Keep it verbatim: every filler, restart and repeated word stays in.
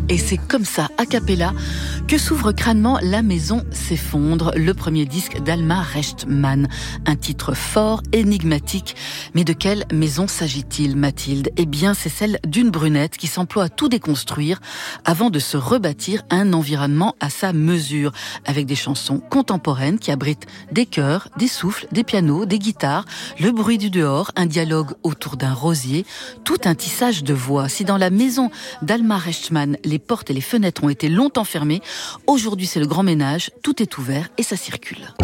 Et c'est comme ça, a cappella, que s'ouvre crânement La Maison s'effondre, le premier disque d'Alma Rechtman. Un titre fort, énigmatique. Mais de quelle maison s'agit-il, Mathilde ? Eh bien, c'est celle d'une brunette qui s'emploie à tout déconstruire avant de se rebâtir un environnement à sa mesure, avec des chansons contemporaines qui abritent des chœurs, des souffles, des pianos, des guitares, le bruit du dehors, un dialogue autour d'un rosier, tout un tissage de voix. Si dans la maison d'Alma Rechtman, les portes et les fenêtres ont été longtemps fermées, aujourd'hui c'est le grand ménage, tout est ouvert et ça circule.